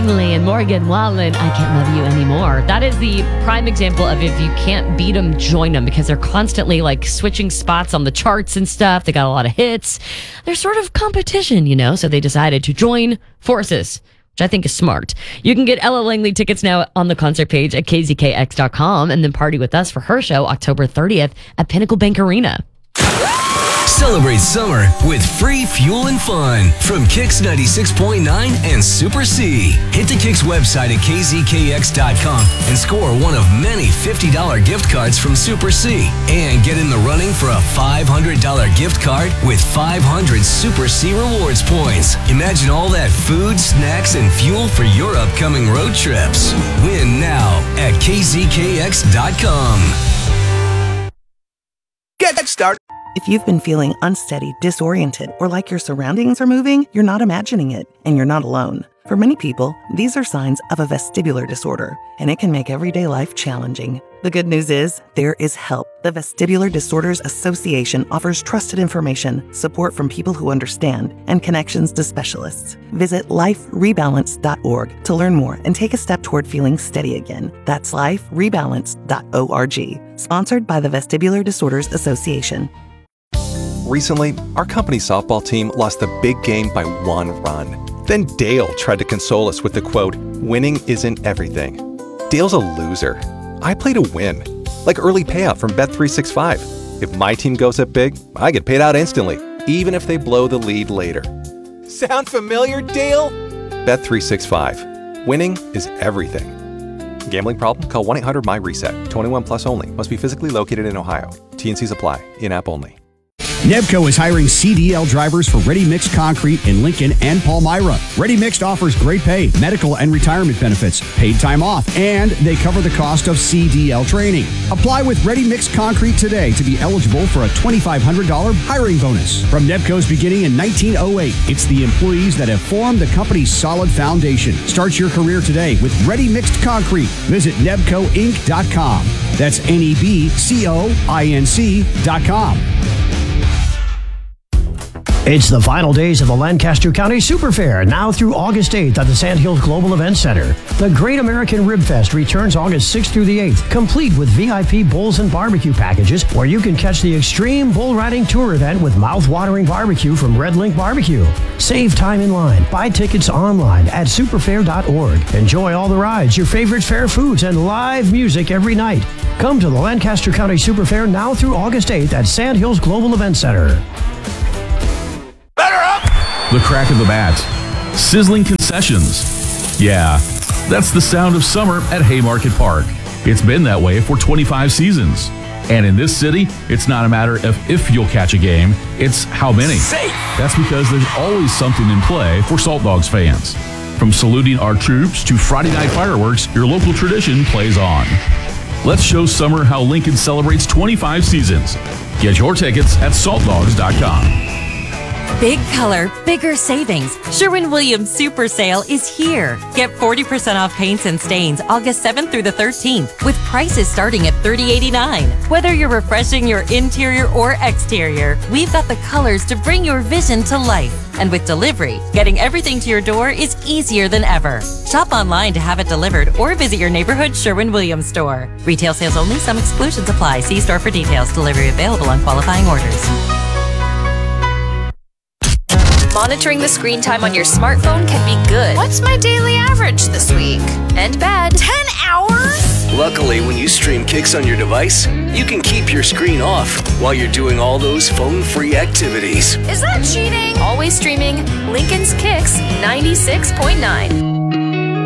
Langley and Morgan Wallen, I Can't Love You Anymore. That is the prime example of if you can't beat them, join them, because they're constantly like switching spots on the charts and stuff. They got a lot of hits. They're sort of competition, so they decided to join forces, which I think is smart. You can get Ella Langley tickets now on the concert page at kzkx.com and then party with us for her show October 30th at Pinnacle Bank Arena. Celebrate summer with free fuel and fun from Kix 96.9 and Super C. Hit the Kix website at kzkx.com and score one of many $50 gift cards from Super C. And get in the running for a $500 gift card with 500 Super C rewards points. Imagine all that food, snacks, and fuel for your upcoming road trips. Win now at kzkx.com. Get started. If you've been feeling unsteady, disoriented, or like your surroundings are moving, you're not imagining it, and you're not alone. For many people, these are signs of a vestibular disorder, and it can make everyday life challenging. The good news is, there is help. The Vestibular Disorders Association offers trusted information, support from people who understand, and connections to specialists. Visit liferebalance.org to learn more and take a step toward feeling steady again. That's liferebalance.org. Sponsored by the Vestibular Disorders Association. Recently, our company softball team lost the big game by 1 run. Then Dale tried to console us with the quote, "Winning isn't everything." Dale's a loser. I play to win, like early payout from Bet365. If my team goes up big, I get paid out instantly, even if they blow the lead later. Sound familiar, Dale? Bet365. Winning is everything. Gambling problem? Call 1-800-MY-RESET. 21 plus only. Must be physically located in Ohio. T&Cs apply. In-app only. Nebco is hiring CDL drivers for Ready Mixed Concrete in Lincoln and Palmyra. Ready Mixed offers great pay, medical and retirement benefits, paid time off, and they cover the cost of CDL training. Apply with Ready Mixed Concrete today to be eligible for a $2,500 hiring bonus. From Nebco's beginning in 1908, it's the employees that have formed the company's solid foundation. Start your career today with Ready Mixed Concrete. Visit nebcoinc.com. That's NEBCOINC.com. It's the final days of the Lancaster County Super Fair, now through August 8th at the Sandhills Global Event Center. The Great American Rib Fest returns August 6th through the 8th, complete with VIP bowls and barbecue packages, where you can catch the Extreme Bull Riding Tour event with mouth-watering barbecue from Red Link Barbecue. Save time in line. Buy tickets online at superfair.org. Enjoy all the rides, your favorite fair foods, and live music every night. Come to the Lancaster County Super Fair now through August 8th at Sandhills Global Event Center. The crack of the bat. Sizzling concessions. Yeah, that's the sound of summer at Haymarket Park. It's been that way for 25 seasons. And in this city, it's not a matter of if you'll catch a game, it's how many. Safe. That's because there's always something in play for Salt Dogs fans. From saluting our troops to Friday night fireworks, your local tradition plays on. Let's show summer how Lincoln celebrates 25 seasons. Get your tickets at saltdogs.com. Big color, bigger savings. Sherwin-Williams Super Sale is here. Get 40% off paints and stains August 7th through the 13th with prices starting at $30.89. Whether you're refreshing your interior or exterior, we've got the colors to bring your vision to life. And with delivery, getting everything to your door is easier than ever. Shop online to have it delivered or visit your neighborhood Sherwin-Williams store. Retail sales only. Some exclusions apply. See store for details. Delivery available on qualifying orders. Monitoring the screen time on your smartphone can be good. What's my daily average this week? And bad. 10 hours? Luckily, when you stream Kix on your device, you can keep your screen off while you're doing all those phone-free activities. Is that cheating? Always streaming Lincoln's Kix 96.9.